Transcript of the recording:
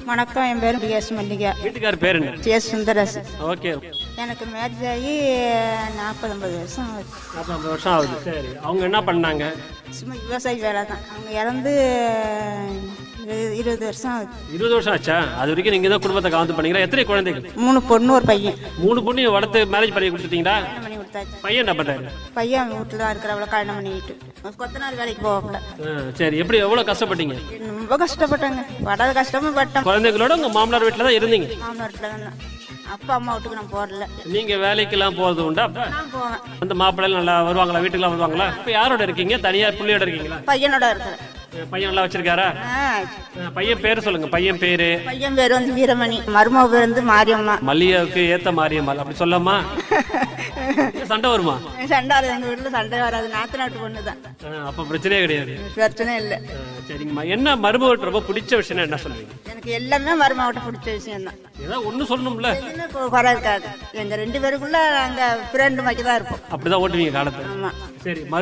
வணக்கம், என் பேர் எஸ் மல்லிகா. வீட்டுக்கார் பேர் என்ன? எஸ் சுந்தரஸ். ஓகே. எனக்கு மேரேஜ் ஆகி 40-50 வருஷம் ஆகுது. 40 வருஷம் ஆகுது. சரி, அவங்க என்ன பண்ணாங்க? சும்மா விவசாய வேலை தான். அவங்க இறந்து 20 வருஷம் ஆகுது. 20 வருஷம் ஆச்சா? அது வரைக்கும் நீங்க தான் குடும்பத்தை காவந்து பண்ணீங்களா? எத்தனை குழந்தைகள்? 3 பொண்ணு, ஒரு பையன். 3 பொண்ணு வளர்த்து மேரேஜ் பண்ணி கொடுத்துட்டீங்களா? கல்யாணம் பண்ணி கொடுத்தாச்சு. பையன் என்ன பண்றாரு? பையன் வீட்டில் தான் இருக்கிறவள கல்யாணம் பண்ணிக்கிட்டு கொத்தனார் வேலைக்கு போகல. சரி, எப்படி எவ்வளவு கஷ்டப்பட்டீங்க? ரொம்ப கஷ்டப்பட்டாங்க. படாத கஷ்டமும் பட்டேன். குழந்தைகளோட உங்க மாமனார் வீட்டுல தான் இருந்தீங்க? மாமனார் வீட்டில் தான். அப்பா அம்மா வீட்டுக்கு நான் போடல. நீங்க வேலைக்கெல்லாம் போறது உண்டா? நான் போவேன். அந்த மாப்பிள்ளை நல்லா வருவாங்களா? வீட்டுக்குலாம் வருவாங்களா? இப்ப யாரோட இருக்கீங்க? தனியா பிள்ளையோட இருக்கீங்களா? பையனோட இருக்கிறேன். பையன் நல்லா வச்சிருக்காரா? பையன் பேரு சொல்லுங்க. பையன் பேரு? பையன் பேர் வந்து வீரமணி, மருமக பேர் வந்து மாரியம்மா. மல்லிகாவுக்கு ஏத்த மாரியம்மாள் அப்படி சொல்லமா? சண்டை வருமா? சண்டை வராது, எங்க வீட்டுல சண்டை வராது. நாத்து நாட்டு பொண்ணு தான். அப்ப பிரச்சனையே கிடையாது. பிரச்சனை இல்லை. சரிங்கம்மா, என்ன மருமகிட்ட ரொம்ப பிடிச்ச விஷயம் என்ன சொல்லுவீங்க? எனக்கு எல்லாமே மருமகிட்ட பிடிச்ச விஷயம் தான். ஏதாவது ஒண்ணு சொல்லணும்ல. எதுவுமே குறை இருக்காது. எங்க 2 பேருக்குள்ள நாங்க ஃப்ரெண்டு மாதிரி தான் இருப்போம். அப்படிதான் ஓட்டுவீங்க காலத்தை. ஆமா. சரி.